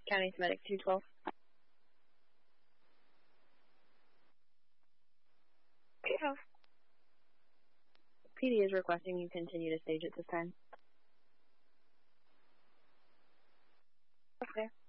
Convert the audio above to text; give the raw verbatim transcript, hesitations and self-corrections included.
County Medic two twelve. P D is requesting you continue to stage at this time. Okay.